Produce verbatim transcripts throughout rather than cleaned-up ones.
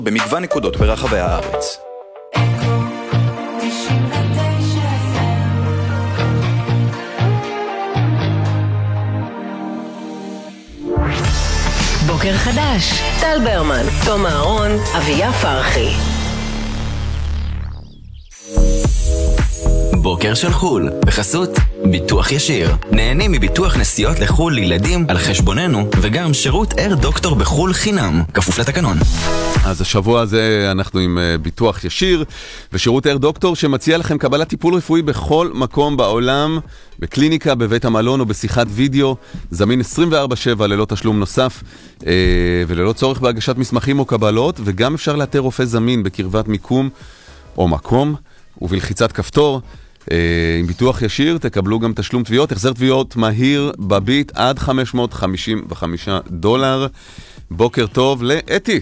במגוון נקודות ברחבי הארץ. בוקר חדש, טל ברמן, תום אהרון, אביה פרחי. בוקר של חול, בחסות ביטוח ישיר. נהנים מביטוח נסיעות לחול לילדים על חשבוננו, וגם שירות אייר דוקטור בחול חינם, כפוף לתקנון. אז השבוע הזה אנחנו עם ביטוח ישיר, ושירות אייר דוקטור שמציע לכם קבלת טיפול רפואי בכל מקום בעולם, בקליניקה, בבית המלון או בשיחת וידאו, זמין עשרים וארבע שבע ללא תשלום נוסף, וללא צורך בהגשת מסמכים או קבלות, וגם אפשר לאתר רופא זמין בקרבת מיקום או מקום, ובלחיצת כפתור. עם ביטוח ישיר תקבלו גם תשלום תביעות, החזר תביעות מהיר בביט עד חמש מאות חמישים וחמישה דולר. בוקר טוב לאתי.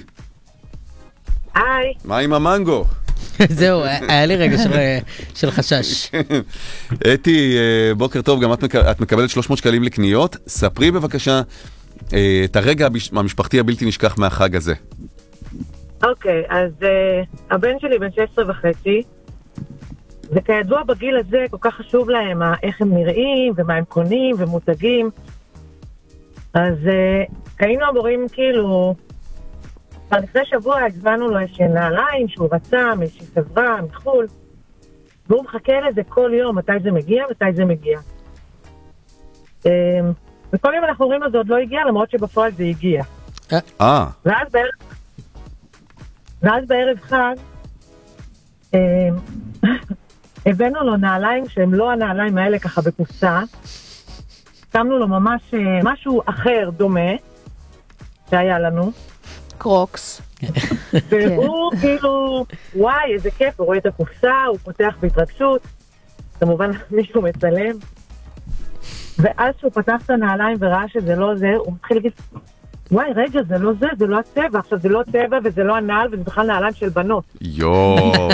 היי. מה עם המנגו? זהו, היה לי רגע של, של חשש. אתי, בוקר טוב, גם את, מק... את מקבלת שלוש מאות שקלים לקניות. ספרי בבקשה את הרגע המשפחתי הבלתי נשכח מהחג הזה. אוקיי, אז uh, הבן שלי בן שש עשרה וחצי, וכידוע בגיל הזה כל כך חשוב להם איך הם נראים ומה הם קונים ומותגים. אז uh, היינו אמורים כאילו, לפני שבוע הזמנו לו איזושהי נעליים שהוא רצה מאיזושהי חברה מחול, והוא מחכה לזה כל יום, מתי זה מגיע, מתי זה מגיע. Um, וכל יום אנחנו אומרים לו זה עוד לא הגיע, למרות שבפועל זה הגיע. אה. ואז בערב, ואז בערב חג, um, הבאנו לו נעליים שהם לא הנעליים האלה ככה בקופסה, שמנו לו ממש משהו אחר דומה שהיה לנו, קרוקס, והוא כאילו וואי איזה כיף, הוא רואה את הקופסה, הוא פותח בהתרגשות, כמובן מישהו מצלם, ואז שהוא פתח את הנעליים וראה שזה לא זה, הוא מתחיל להגיד וואי רגע זה לא זה, זה לא הצבע, עכשיו זה לא צבע וזה לא הנעל וזה בכלל נעליים של בנות. יואו.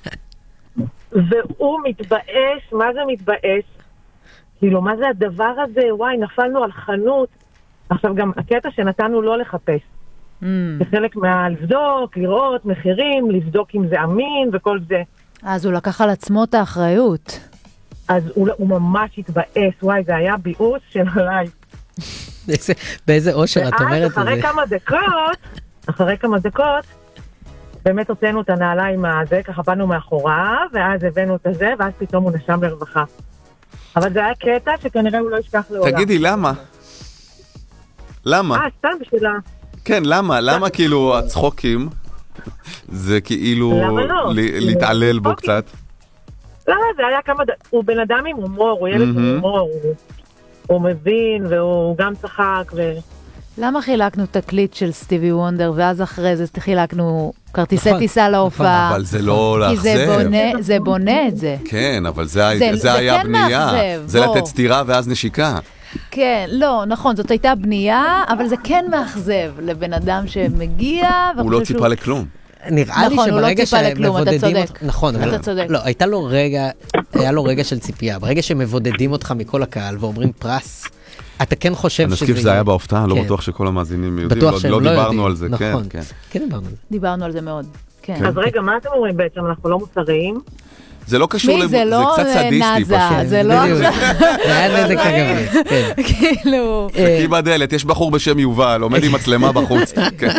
והוא מתבאש, מה זה מתבאש? כאילו, מה זה הדבר הזה? וואי, נפלנו על חנות. עכשיו גם הקטע שנתנו לא לחפש. Mm. זה חלק מה... לבדוק, לראות, מחירים, לבדוק אם זה אמין וכל זה. אז הוא לקח על עצמו את האחריות. אז הוא, הוא ממש התבאס. וואי, זה היה ביאוס של עליי. באיזה אושר את אומרת את זה. ואז אחרי כמה דקות, אחרי כמה דקות, באמת הוצאנו את הנעליים הזה, ככה באנו מאחורה, ואז הבאנו את זה, ואז פתאום הוא נשם לרווחה. אבל זה היה קטע שכנראה הוא לא ישכח לעולם. תגידי, למה? למה? אה, סתם בשבילה. כן, למה? למה כאילו הצחוקים זה כאילו להתעלל בו קצת? לא, זה היה כמה... הוא בן אדם עם הומור, הוא ילד עם הומור, הוא מבין, והוא גם צחק ו... למה חילקנו תקליט של סטיבי וונדר, ואז אחרי זה חילקנו כרטיסי טיסה להופעה? אבל זה לא לאכזב. כי זה בונה את זה. כן, אבל זה היה בנייה. זה לתת סתירה ואז נשיקה. כן, לא, נכון, זאת הייתה בנייה, אבל זה כן מאכזב לבן אדם שמגיע. הוא לא ציפה לכלום. נראה לי שברגע שמבודדים אותך, נכון, אתה צודק. לא, הייתה לו רגע, היה לו רגע של ציפייה. ברגע שמבודדים אותך מכל הקהל ואומרים פרס, אתה כן חושב שזה... אני חושב שזה היה בהופעה, לא בטוח שכל המאזינים יודעים, לא דיברנו על זה, כן, כן. כן דיברנו על זה. דיברנו על זה מאוד, כן. אז רגע, מה אתם אומרים בעצם? אנחנו לא מוסריים? זה לא קשור, זה קצת סדיסטי פשוט. זה לא... זה היה נזק אגבי, כן. כאילו... חכי בדלת, יש בחור בשם יובל, עומד עם מצלמה בחוץ.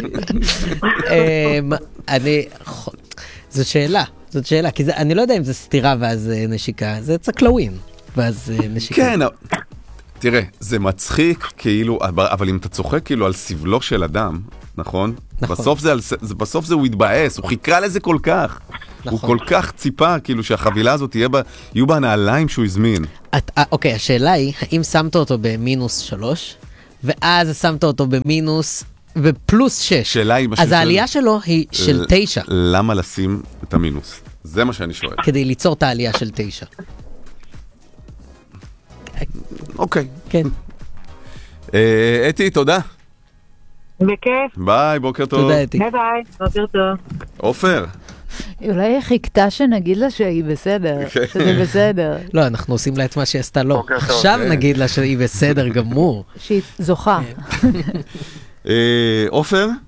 אני... זו שאלה, זאת שאלה, כי אני לא יודע אם זה סתירה ואז נשיקה, זה צקלוין, ואז נשיקה. כן, תראה, זה מצחיק כאילו, אבל אם אתה צוחק כאילו על סבלו של אדם, נכון? בסוף זה, בסוף זה הוא התבאס, הוא חיכה לזה כל כך. הוא כל כך ציפה כאילו שהחבילה הזאת יהיו בה נעליים שהוא הזמין. אוקיי, השאלה היא, האם שמת אותו במינוס שלוש, ואז שמת אותו במינוס ופלוס שש. אז העלייה שלו היא של תשע. למה לשים את המינוס? זה מה שאני שואל. כדי ליצור את העלייה של תשע. אוקיי. כן. אתי, תודה. בכיף. ביי, בוקר טוב. תודה, אתי. ביי ביי, בוקר טוב. עופר. אולי היא חיכתה שנגיד לה שהיא בסדר, שזה בסדר. לא, אנחנו עושים לה את מה שהיא עשתה לו. עכשיו נגיד לה שהיא בסדר גמור. שהיא זוכה. עופר?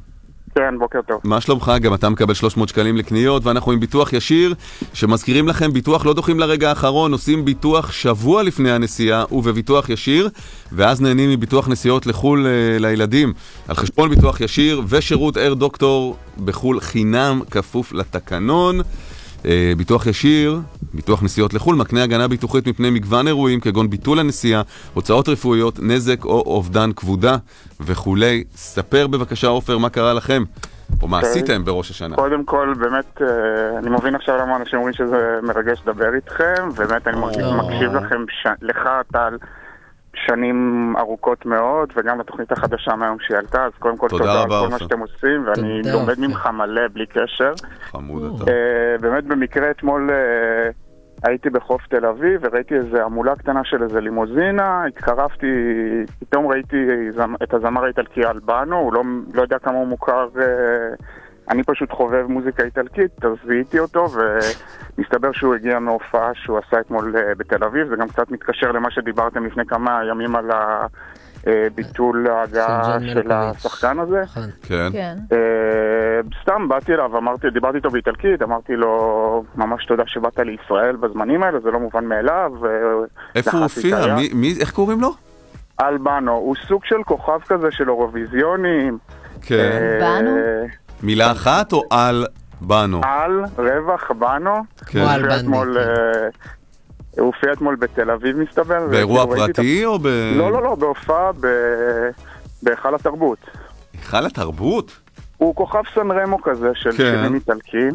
כן, בוקר טוב. מה שלומך? גם אתה מקבל שלוש מאות שקלים לקניות, ואנחנו עם ביטוח ישיר, שמזכירים לכם, ביטוח לא דוחים לרגע האחרון, עושים ביטוח שבוע לפני הנסיעה, ובביטוח ישיר, ואז נהנים מביטוח נסיעות לחול uh, לילדים, על חשבון ביטוח ישיר, ושירות אייר דוקטור בחול חינם, כפוף לתקנון. Uh, ביטוח ישיר, ביטוח נסיעות לחול, מקנה הגנה ביטוחית מפני מגוון אירועים, כגון ביטול הנסיעה, הוצאות רפואיות, נזק או אובדן כבודה וכולי. ספר בבקשה, עופר, מה קרה לכם? או מה עשיתם בראש השנה? קודם כל, באמת, אני מבין עכשיו למה אנשים אומרים שזה מרגש לדבר איתכם, באמת אני מקשיב לכם, לך טל, שנים ארוכות מאוד, וגם לתוכנית החדשה מהיום שהיא עלתה, אז קודם כל תודה על כל מה שאתם עושים, ואני לומד ממך מלא בלי קשר. חמוד אתה. באמת במקרה אתמול הייתי בחוף תל אביב, וראיתי איזו עמולה קטנה של איזו לימוזינה, התקרבתי, פתאום ראיתי את הזמר האיטלקי אלבנו, הוא לא, לא יודע כמה הוא מוכר, אני פשוט חובב מוזיקה איטלקית, אז זיהיתי אותו, ומסתבר שהוא הגיע מהופעה שהוא עשה אתמול בתל אביב, זה גם קצת מתקשר למה שדיברתם לפני כמה ימים על ביטול ההגעה של השחקן הזה. כן. סתם באתי אליו, אמרתי, דיברתי איתו באיטלקית, אמרתי לו ממש תודה שבאת לישראל בזמנים האלה, זה לא מובן מאליו. איפה הוא הופיע? איך קוראים לו? אלבנו, הוא סוג של כוכב כזה של אירוויזיונים. כן. בנו? מילה אחת או על בנו? על, רווח, בנו. או על בנדי. הוא הופיע אתמול בתל אביב, מסתבר. באירוע פרטי או ב... לא, לא, לא, בהופעה בהיכל התרבות. היכל התרבות? הוא כוכב סן רמו כזה של שירים איטלקיים.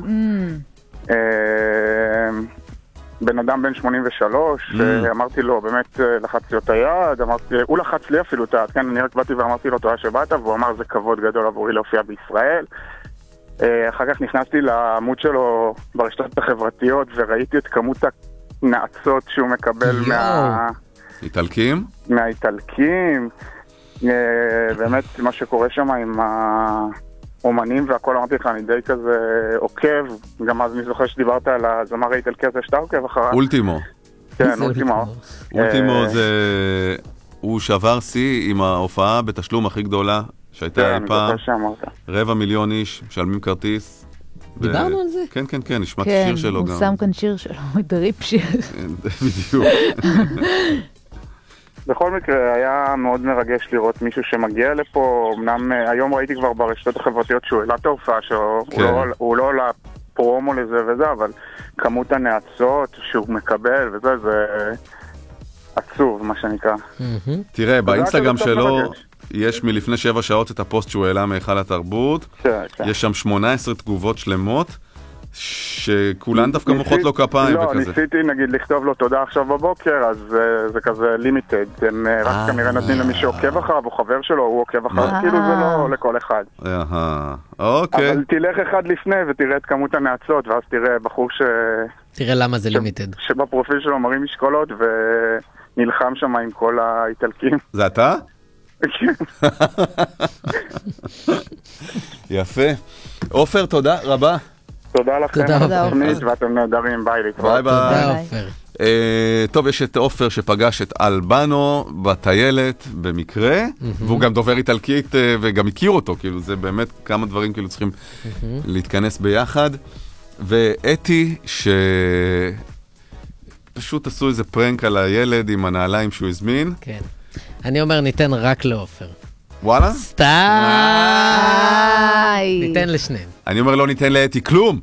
בן אדם בן שמונים ושלוש, אמרתי לו, באמת לחצתי לו את היד, הוא לחץ לי אפילו את היד, כן, אני רק באתי ואמרתי לו תודה שבאת, והוא אמר, זה כבוד גדול עבורי להופיע בישראל. אחר כך נכנסתי לעמוד שלו ברשתות החברתיות, וראיתי את כמות הנאצות שהוא מקבל מה... איטלקים? מהאיטלקים. באמת, מה שקורה שם עם האומנים והכל, אמרתי לך, אני די כזה עוקב, גם אז אני זוכר שדיברת על הזמר האיטלקי הזה שאתה עוקב אחריו. אולטימו. כן, אולטימו. אולטימו זה... הוא שבר שיא עם ההופעה בתשלום הכי גדולה שהייתה אי פעם. רבע מיליון איש משלמים כרטיס. דיברנו על זה? כן, כן, כן, נשמע שיר שלו גם. הוא שם כאן שיר שלו, דריפ שיר. בדיוק. בכל מקרה, היה מאוד מרגש לראות מישהו שמגיע לפה. אמנם היום ראיתי כבר ברשתות החברתיות שהוא העלה את ההופעה שלו, הוא לא עולה פרומו לזה וזה, אבל כמות הנאצות שהוא מקבל וזה, זה עצוב, מה שנקרא. תראה, באינסטגרם שלו יש מלפני שבע שעות את הפוסט שהוא העלה מהיכל התרבות. יש שם שמונה עשרה תגובות שלמות, שכולן דווקא מוחות לו כפיים וכזה. לא, ניסיתי נגיד לכתוב לו תודה עכשיו בבוקר, אז זה כזה לימיטד. הם רק כנראה נותנים למי שעוקב אחריו, או חבר שלו, הוא עוקב אחריו, כאילו זה לא לכל אחד. אוקיי. אבל תלך אחד לפני ותראה את כמות הנאצות, ואז תראה בחור ש... תראה למה זה לימיטד. שבפרופיל שלו מראים משקולות ונלחם שם עם כל האיטלקים. זה אתה? כן. יפה. עופר, תודה רבה. תודה לכם על התוכנית, ואתם נהדרים, ביי להתראות. ביי ביי. תודה עופר. טוב, יש את עופר שפגש את אלבנו בטיילת במקרה, והוא גם דובר איטלקית וגם הכיר אותו, כאילו זה באמת כמה דברים כאילו צריכים להתכנס ביחד. ואתי שפשוט עשו איזה פרנק על הילד עם הנעליים שהוא הזמין. כן. אני אומר ניתן רק לעופר. וואלה? סתם! ניתן לשניהם. אני אומר לא ניתן לאתי כלום.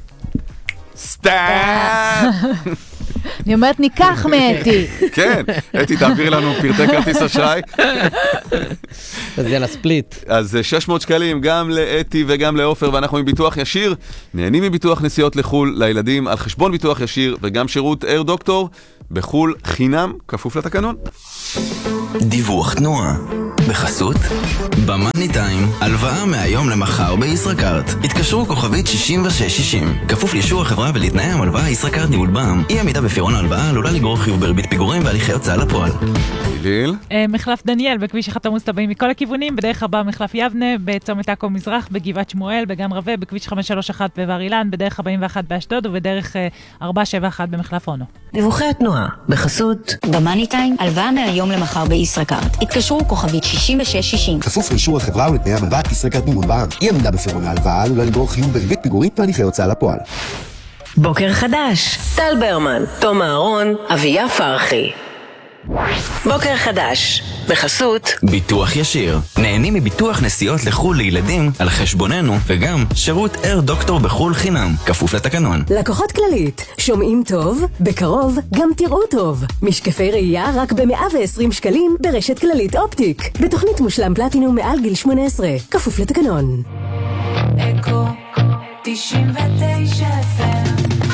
סתם! אני אומרת ניקח מאתי. כן, אתי תעביר לנו פרטי כרטיס אשראי. אז יאללה ספליט. אז שש מאות שקלים גם לאתי וגם לעופר, ואנחנו עם ביטוח ישיר. נהנים מביטוח נסיעות לחול לילדים על חשבון ביטוח ישיר, וגם שירות אייר דוקטור בחול חינם, כפוף לתקנון. דיווח תנועה בחסות במאני טיים, הלוואה מהיום למחר בישראכרט. התקשרו כוכבית שישים ושש שישים. כפוף לאישור החברה ולתנאי המלוואה, ישראכרט ניהול בע"מ. אי עמידה בפירעון ההלוואה עלולה לגרור חיוב בריבית פיגורים והליכי הוצאה לפועל. ליל? מחלף דניאל בכביש אחד עמוס טבעים מכל הכיוונים, בדרך הבאה מחלף יבנה, בצומת עכו מזרח, בגבעת שמואל, בגן רווה, בכביש חמש שלוש אחת בבר אילן, בדרך ארבעים ואחת באשדוד ובדרך ארבע שבע אחת במחלף אונו. דיווחי התנועה, בחסות במאני טיים, הלוואה מהיום למחר בישראכרט. התקשרו כוכבית שישים ושש שישים. כפוף לאישור החברה ולתנאי המלווה, ישראכרט מימון בע"מ. אי עמידה בפירעון ההלוואה עלולה לגרור חיוב בריבית פיגורית והליכי הוצאה לפועל. בוקר חדש, טל ברמן, תום אהרון, אביה פרחי. בוקר חדש, בחסות ביטוח ישיר. נהנים מביטוח נסיעות לחול לילדים על חשבוננו, וגם שירות אר דוקטור בחול חינם, כפוף לתקנון. לקוחות כללית, שומעים טוב, בקרוב גם תראו טוב. משקפי ראייה רק ב-מאה ועשרים שקלים ברשת כללית אופטיק. בתוכנית מושלם פלטינום מעל גיל שמונה עשרה, כפוף לתקנון. אקו תשעים ותשע אף אם.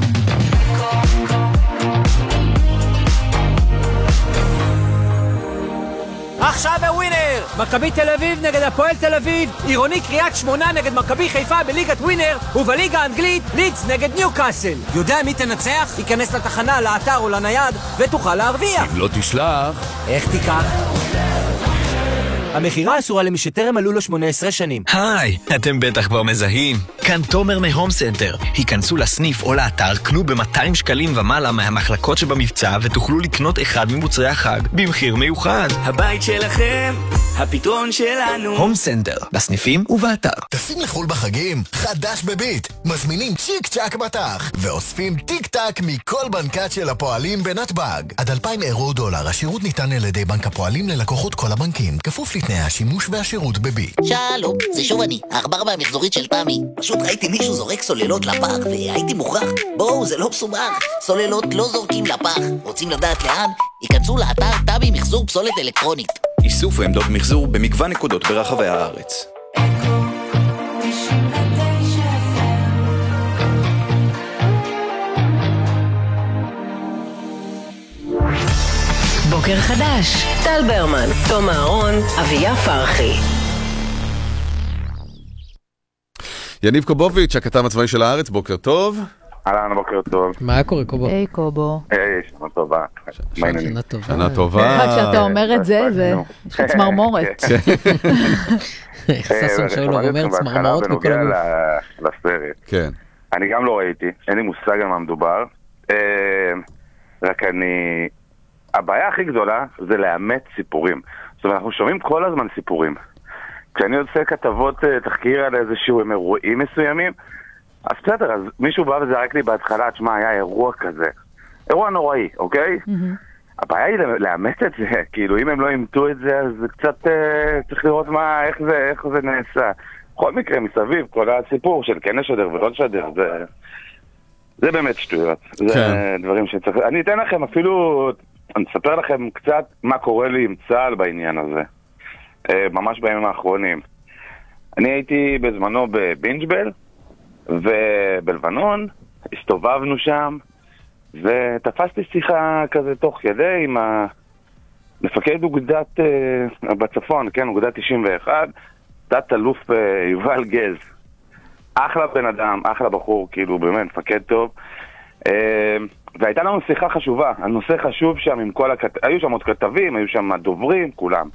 עכשיו בווינר, מכבי תל אביב נגד הפועל תל אביב, עירוני קריית שמונה נגד מכבי חיפה בליגת ווינר, ובליגה האנגלית לידס נגד ניוקאסל. יודע מי תנצח? ייכנס לתחנה, לאתר או לנייד ותוכל להרוויח. אם לא תשלח, איך תיקח? המחירה אסורה למי שטרם מלאו לו שמונה עשרה שנים. היי, אתם בטח כבר מזהים. כאן תומר מהום סנטר. היכנסו לסניף או לאתר, קנו ב-מאתיים שקלים ומעלה מהמחלקות שבמבצע ותוכלו לקנות אחד ממוצרי החג במחיר מיוחד. הבית שלכם, הפתרון שלנו. הום סנטר, בסניפים ובאתר. טסים לחול בחגים? חדש בביט. מזמינים צ'יק צ'ק בתח ואוספים טיק טק מכל בנקת של הפועלים בנתב"ג. עד אלפיים אירו דולר. השירות ניתן על ידי בנק הפועלים ללקוחות כל הבנקים. כפוף לתנאי השימוש והשירות בביט. שלום, זה שוב אני, העכבר מהמחזורית של תמי. פשוט ראיתי מישהו זורק סוללות לפח והייתי מוכרח. בואו, זה לא מסובך. סוללות לא זורקים לפח. רוצים לדעת לאן? ייכנסו לאתר תמי מחזור פסולת אלקטרונית. איסוף ועמדות מחזור במגוון נקודות ברחבי הארץ. בוקר חדש, טל ברמן, תום אהרון, אביה פרחי. יניב קובוביץ', הכתב הצבאי של הארץ, בוקר טוב. אהלן, בוקר טוב. מה קורה, קובו? היי, קובו. היי, שנה טובה. שנה טובה. שנה טובה. רק כשאתה אומר את זה, זה יש לך צמרמורת. ששון שאולו אומר צמרמורות בכל הגוף. לסרט. כן. אני גם לא ראיתי, אין לי מושג על מה מדובר. רק אני... הבעיה הכי גדולה זה לאמת סיפורים. זאת אומרת, אנחנו שומעים כל הזמן סיפורים. כשאני עושה כתבות תחקיר על איזשהו אירועים מסוימים, אז בסדר, אז מישהו בא וזרק לי בהתחלה, תשמע, היה אירוע כזה. אירוע נוראי, אוקיי? הבעיה היא לאמת את זה, כאילו אם הם לא אימתו את זה, אז זה קצת צריך לראות מה, איך זה, איך זה נעשה. בכל מקרה, מסביב, כל הסיפור של כן לשדר ולא לשדר, זה... זה באמת שטויות. זה דברים שצריך... אני אתן לכם אפילו... אני אספר לכם קצת מה קורה לי עם צה"ל בעניין הזה. ממש בימים האחרונים. אני הייתי בזמנו בבינג'בל, ובלבנון, הסתובבנו שם, ותפסתי שיחה כזה תוך כדי עם המפקד אוגדת בצפון, כן, אוגדת תשעים ואחת, תת אלוף יובל גז. אחלה בן אדם, אחלה בחור, כאילו באמת, מפקד טוב. והייתה לנו שיחה חשובה, הנושא חשוב שם עם כל הכת... היו שם עוד כתבים, היו שם דוברים, כולם.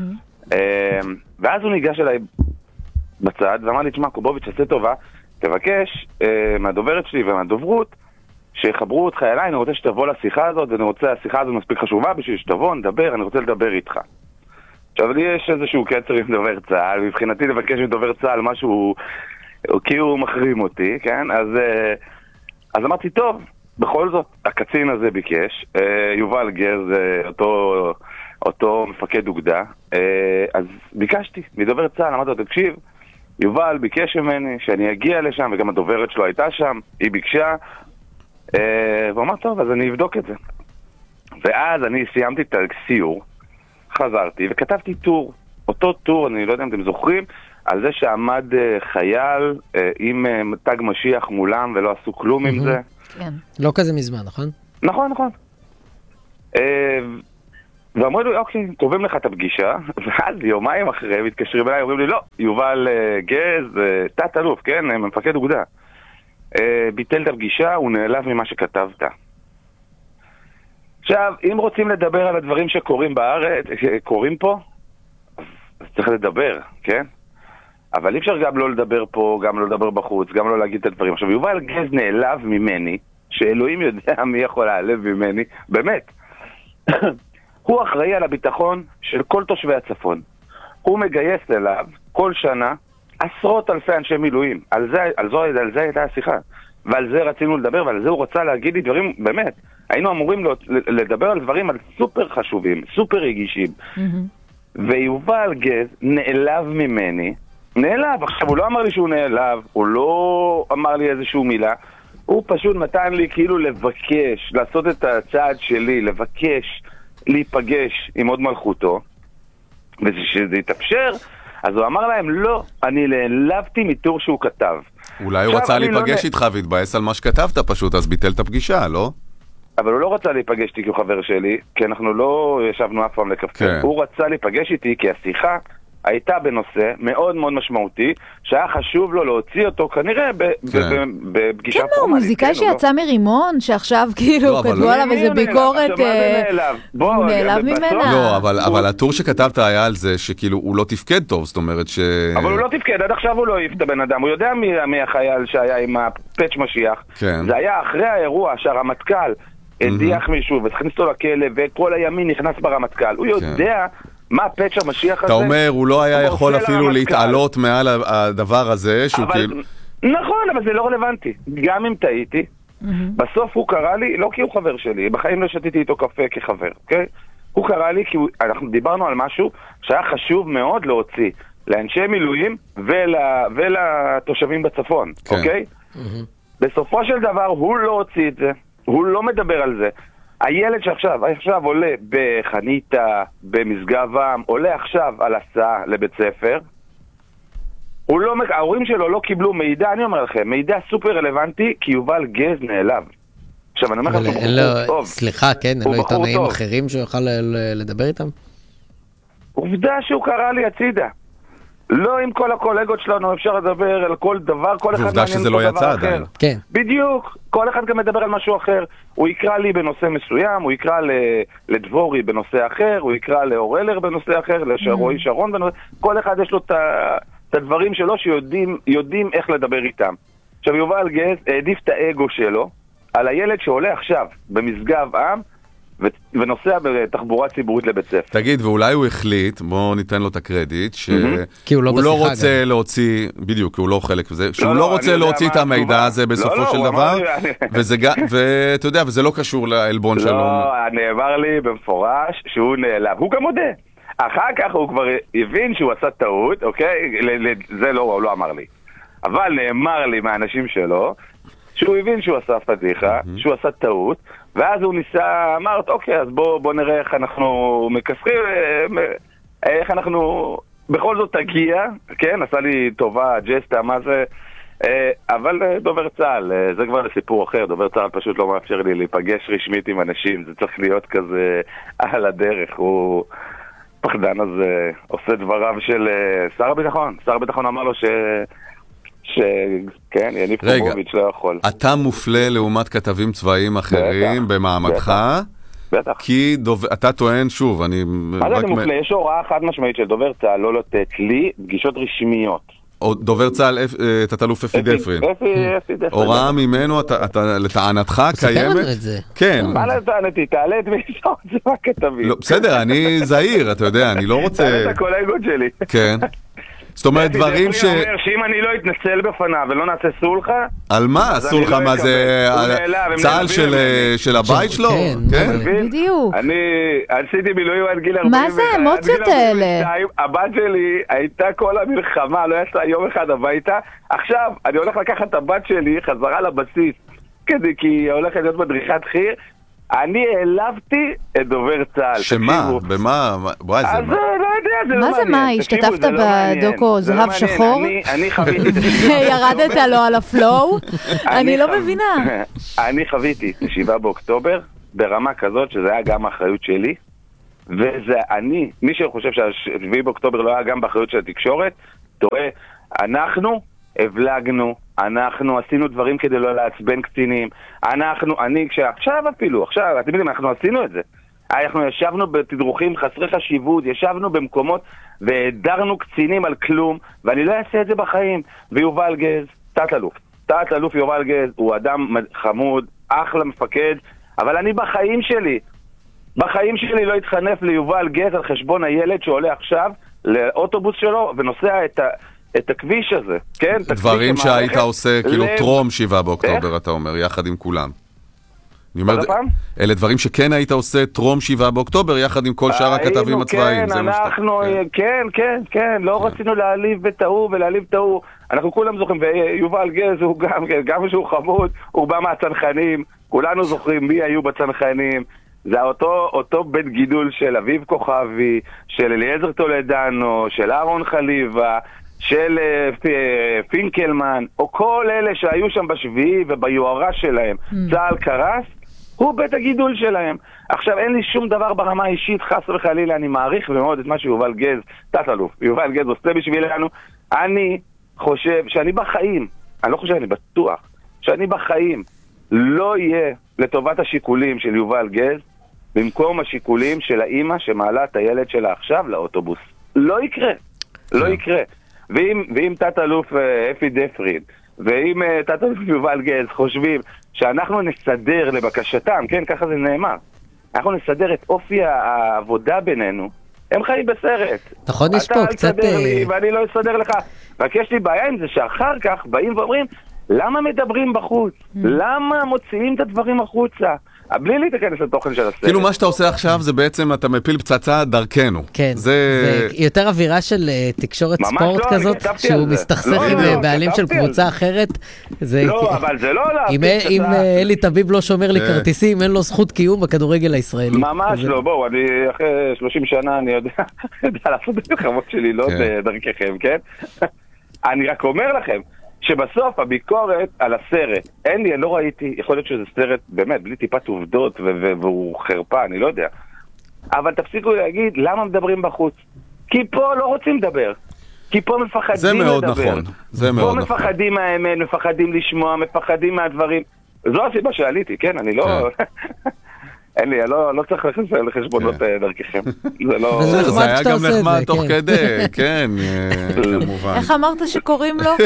ואז הוא ניגש אליי בצד ואמר לי, תשמע, קובוביץ', עשה טובה, תבקש מהדוברת שלי ומהדוברות שיחברו אותך אליי, אני רוצה שתבוא לשיחה הזאת, ואני רוצה, השיחה הזאת מספיק חשובה בשביל שתבוא, נדבר, אני רוצה לדבר איתך. עכשיו, לי יש איזשהו קצר עם דובר צה"ל, מבחינתי לבקש מדובר צה"ל משהו, כי הוא מחרים אותי, כן? אז, אז אמרתי, טוב, בכל זאת, הקצין הזה ביקש, יובל גז, אותו, אותו מפקד אוגדה, אז ביקשתי מדובר צה"ל, אמרתי לו, תקשיב, יובל ביקש ממני שאני אגיע לשם, וגם הדוברת שלו הייתה שם, היא ביקשה, והוא אמר, טוב, אז אני אבדוק את זה. ואז אני סיימתי את הסיור, חזרתי וכתבתי טור, אותו טור, אני לא יודע אם אתם זוכרים, על זה שעמד חייל עם תג משיח מולם ולא עשו כלום עם זה. כן. לא כזה מזמן, נכון? נכון, נכון. ואמרו לי, אוקיי, טובים לך את הפגישה, ואז יומיים אחרי מתקשרים אליי, אומרים לי, לא, יובל גז, תת אלוף, כן, מפקד אוגדה. ביטל את הפגישה, הוא נעלב ממה שכתבת. עכשיו, אם רוצים לדבר על הדברים שקורים בארץ, קורים פה, אז צריך לדבר, כן? אבל אי אפשר גם לא לדבר פה, גם לא לדבר בחוץ, גם לא להגיד את הדברים. עכשיו, יובל גז נעלב ממני, שאלוהים יודע מי יכול להעלב ממני, באמת. הוא אחראי על הביטחון של כל תושבי הצפון. הוא מגייס אליו כל שנה עשרות אלפי אנשי מילואים. על זה, על זו, על זה הייתה השיחה. ועל זה רצינו לדבר, ועל זה הוא רצה להגיד לי דברים, באמת. היינו אמורים לדבר על דברים על סופר חשובים, סופר רגישים. ויובל גז נעלב ממני, נעלב. עכשיו, הוא לא אמר לי שהוא נעלב, הוא לא אמר לי איזשהו מילה, הוא פשוט נתן לי כאילו לבקש, לעשות את הצעד שלי, לבקש, להיפגש עם עוד מלכותו, ושזה יתאפשר, אז הוא אמר להם, לא, אני נעלבתי מטור שהוא כתב. אולי הוא רצה להיפגש איתך והתבאס על מה שכתבת פשוט, אז ביטל את הפגישה, לא? אבל הוא לא רצה להיפגש איתי כחבר שלי, כי אנחנו לא ישבנו אף פעם לקפה. הוא רצה להיפגש איתי כי השיחה הייתה בנושא מאוד מאוד משמעותי, שהיה חשוב לו להוציא אותו כנראה בפגישה פורמלית. כן, הוא מוזיקאי שיצא מרימון, שעכשיו כאילו כתבו עליו איזה ביקורת, הוא נעלב ממנה. לא, אבל הטור שכתבת היה על זה שכאילו הוא לא תפקד טוב, זאת אומרת ש... אבל הוא לא תפקד, עד עכשיו הוא לא העיף את הבן אדם, הוא יודע מי החייל שהיה עם הפאץ' משיח. זה היה אחרי האירוע שהרמטכ"ל הדיח מישהו וצריך לנסות לכלא וכל הימין נכנס ברמטכ"ל, הוא יודע מה הפאץ' המשיח הזה? אתה אומר, הוא לא היה יכול אפילו להתעלות מעל הדבר הזה, שהוא כאילו... נכון, אבל זה לא רלוונטי. גם אם טעיתי, בסוף הוא קרא לי, לא כי הוא חבר שלי, בחיים לא שתיתי איתו קפה כחבר, אוקיי? הוא קרא לי כי אנחנו דיברנו על משהו שהיה חשוב מאוד להוציא לאנשי מילואים ולתושבים בצפון, אוקיי? בסופו של דבר הוא לא הוציא את זה, הוא לא מדבר על זה. הילד שעכשיו, עכשיו עולה בחניתה, במשגב-עם, עולה עכשיו על הסעה לבית ספר, הוא לא, ההורים שלו לא קיבלו מידע, אני אומר לכם, מידע סופר רלוונטי, כי יובל גז נעלב. עכשיו, אני אומר לכם, הוא בחור טוב. סליחה, כן, אין לו עיתונאים אחרים שהוא יוכל לדבר איתם? עובדה שהוא קרא לי הצידה. לא עם כל הקולגות שלנו אפשר לדבר על כל דבר, כל אחד ועובדה שזה לא יצא עדיין. כן. בדיוק, כל אחד גם מדבר על משהו אחר. הוא יקרא לי בנושא מסוים, הוא יקרא לדבורי בנושא אחר, הוא יקרא לאורלר בנושא אחר, לשרועי שרון בנושא, כל אחד יש לו את הדברים שלו שיודעים איך לדבר איתם. עכשיו יובל גז העדיף את האגו שלו על הילד שעולה עכשיו במשגב עם, ונוסע בתחבורה ציבורית לבית ספר. תגיד, ואולי הוא החליט, בואו ניתן לו את הקרדיט, שהוא לא רוצה להוציא, בדיוק, כי הוא לא חלק מזה, שהוא לא רוצה להוציא את המידע הזה בסופו של דבר, ואתה יודע, וזה לא קשור לאלבון שלו. לא, נאמר לי במפורש שהוא נעלב, הוא גם מודה. אחר כך הוא כבר הבין שהוא עשה טעות, אוקיי? זה לא, הוא לא אמר לי. אבל נאמר לי מהאנשים שלו, שהוא הבין שהוא עשה פדיחה, שהוא עשה טעות, ואז הוא ניסה, אמרת, אוקיי, אז בוא, בוא נראה איך אנחנו מקסחים, איך אנחנו בכל זאת תגיע, כן, עשה לי טובה, ג'סטה, מה זה, אבל דובר צה"ל, זה כבר לסיפור אחר, דובר צה"ל פשוט לא מאפשר לי להיפגש רשמית עם אנשים, זה צריך להיות כזה על הדרך, הוא פחדן הזה, עושה דבריו של שר הביטחון, שר הביטחון אמר לו ש... שכן, יניב קובוביץ' לא יכול. אתה מופלה לעומת כתבים צבאיים אחרים במעמדך, כי אתה טוען, שוב, אני... מה זה מופלה? יש הוראה חד משמעית של דובר צה"ל לא לתת לי פגישות רשמיות. דובר צה"ל, תת-אלוף אפי דפרין. הוראה ממנו, לטענתך, קיימת? כן. מה לטענתי? תעלה את מי שעוד זה הכתבים. בסדר, אני זהיר, אתה יודע, אני לא רוצה... תעלה את הקולגות שלי. כן. זאת אומרת, דברים ש... אומר שאם אני לא אתנצל בפניו ולא נעשה סולחה... על מה? סולחה, מה זה? צהל של הבית שלו? כן, בדיוק. אני עשיתי מילואים עד גיל ארבעים. מה זה האמוציות האלה? הבת שלי הייתה כל המלחמה, לא יש לה יום אחד הביתה. עכשיו, אני הולך לקחת את הבת שלי חזרה לבסיס, כדי כי היא הולכת להיות מדריכת חי"ר. אני העלבתי את דובר צה"ל. שמה? במה? וואי, זה מה? מה זה מה? השתתפת בדוקו זהב שחור? אני חוויתי ירדת לו על הפלואו? אני לא מבינה. אני חוויתי את שבעה באוקטובר ברמה כזאת שזה היה גם האחריות שלי, וזה אני, מי שחושב שהשביעי באוקטובר לא היה גם באחריות של התקשורת, טועה. אנחנו הבלגנו, אנחנו עשינו דברים כדי לא לעצבן קצינים, אנחנו, אני כשעכשיו אפילו, עכשיו, אתם יודעים, אנחנו עשינו את זה. אנחנו ישבנו בתדרוכים חסרי חשיבות, ישבנו במקומות והדרנו קצינים על כלום, ואני לא אעשה את זה בחיים. ויובל גז, תת-אלוף, תת-אלוף יובל גז, הוא אדם חמוד, אחלה מפקד, אבל אני בחיים שלי, בחיים שלי לא התחנף ליובל גז על חשבון הילד שעולה עכשיו לאוטובוס שלו ונוסע את, ה, את הכביש הזה, כן? דברים שהיית עושה, כאילו טרום שבעה באוקטובר, אתה אומר, יחד עם כולם. אני אומר, אלה דברים שכן היית עושה טרום שבעה באוקטובר, יחד עם כל שאר הכתבים הצבאיים. כן, אנחנו, כן, כן, כן, לא רצינו להעליב בטעו ולהעליב טעו. אנחנו כולם זוכרים, ויובל גז הוא גם, גם שהוא חמוד, הוא בא מהצנחנים, כולנו זוכרים מי היו בצנחנים. זה אותו, אותו בית גידול של אביב כוכבי, של אליעזר טולדנו, של אהרון חליבה, של פינקלמן, או כל אלה שהיו שם בשביעי וביוערה שלהם, צהל קרס, הוא בית הגידול שלהם. עכשיו אין לי שום דבר ברמה האישית, חס וחלילה, אני מעריך מאוד את מה שיובל גז, תת-אלוף, יובל גז עושה בשבילנו. אני חושב שאני בחיים, אני לא חושב, אני בטוח, שאני בחיים לא יהיה לטובת השיקולים של יובל גז, במקום השיקולים של האמא שמעלה את הילד שלה עכשיו לאוטובוס. לא יקרה, לא יקרה. ואם, ואם תת-אלוף אפי דפריד, ואם תת-אלוף יובל גז חושבים שאנחנו נסדר לבקשתם, כן, ככה זה נאמר, אנחנו נסדר את אופי העבודה בינינו, הם חיים בסרט. נכון, יש פה קצת... אתה אל תסדר לי ואני לא אסדר לך. רק יש לי בעיה עם זה שאחר כך באים ואומרים, למה מדברים בחוץ? למה מוציאים את הדברים החוצה? בלי להתכנס לתוכן של הסרט. כאילו מה שאתה עושה עכשיו זה בעצם אתה מפיל פצצה דרכנו. כן, זה יותר אווירה של תקשורת ספורט כזאת, שהוא מסתכסך עם בעלים של קבוצה אחרת. לא, אבל זה לא אם אלי טביב לא שומר לי כרטיסים, אין לו זכות קיום בכדורגל הישראלי. ממש לא, בואו, אני אחרי שלושים שנה אני יודע לעשות את החמות שלי, לא דרככם, כן? אני רק אומר לכם, שבסוף הביקורת על הסרט, אין לי, אני לא ראיתי, יכול להיות שזה סרט באמת, בלי טיפת עובדות והוא חרפה, אני לא יודע. אבל תפסיקו להגיד, למה מדברים בחוץ? כי פה לא רוצים לדבר. כי פה מפחדים זה מאוד לדבר. נכון. זה מאוד פה נכון. מפחדים מהאמת, מפחדים לשמוע, מפחדים מהדברים. זו הסיבה שעליתי, כן? אני לא... אין לי, לא צריך לחשבונות דרככם. זה לא... זה היה גם נחמד תוך כדי, כן, כמובן. איך אמרת שקוראים לו?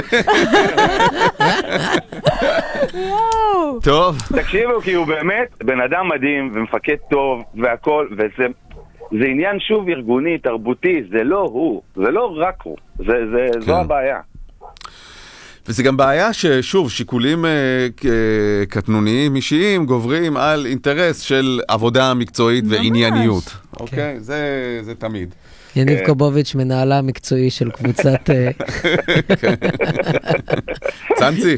טוב. תקשיבו, כי הוא באמת בן אדם מדהים ומפקד טוב והכל, וזה עניין שוב ארגוני, תרבותי, זה לא הוא, זה לא רק הוא, זו הבעיה. וזה גם בעיה ששוב, שיקולים אה, אה, קטנוניים אישיים גוברים על אינטרס של עבודה מקצועית ממש. וענייניות. כן. אוקיי? זה, זה תמיד. יניב קובוביץ' מנהלה מקצועי של קבוצת... צנצי.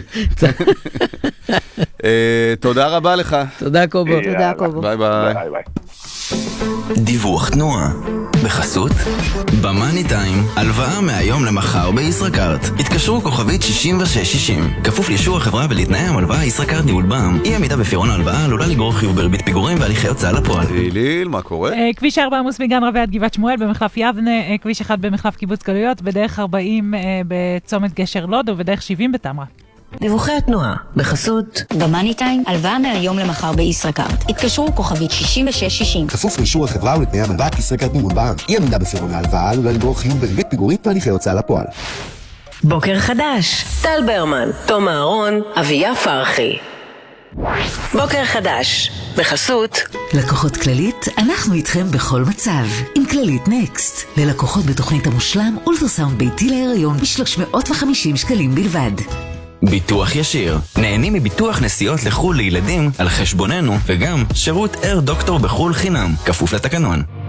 תודה רבה לך. תודה קובו. תודה קובו. ביי ביי. דיווח תנועה בחסות במאני טיים, הלוואה מהיום למחר בישראכרט. התקשרו כוכבית שישים ושש שישים. כפוף לאישור החברה ולתנאי המלוואה. ישראכרט ניהול בע"מ. אי עמידה בפירעון ההלוואה עלולה לגרור חיוב בריבית פיגורים והליכי הוצאה לפועל. ליל, מה קורה? כביש ארבע עמוס מגן רבי עד גבעת שמואל במחלף יבנה, כביש אחד במחלף קיבוץ גלויות, בדרך ארבעים בצומת גשר לוד ובדרך שבעים בתמרה. דיווחי התנועה בחסות במאני טיים, הלוואה מהיום למחר בישראכרט. התקשרו כוכבית שישים ושש שישים. כפוף לאישור החברה ולתנאי המלוואה. ישראכרט ניהול בע"מ. אי עמידה בפירעון ההלוואה עלולה לגרור חיוב בריבית פיגורים והליכי הוצאה לפועל. בוקר חדש, טל ברמן, תום אהרון, אביה פרחי. בוקר חדש, בחסות לקוחות כללית, אנחנו איתכם בכל מצב. עם כללית נקסט. ללקוחות בתוכנית המושלם, אולטרסאונד ביתי להיריון ב-שלוש מאות וחמישים שקלים בלבד. ביטוח ישיר. נהנים מביטוח נסיעות לחול לילדים על חשבוננו, וגם שירות אייר דוקטור בחול חינם, כפוף לתקנון.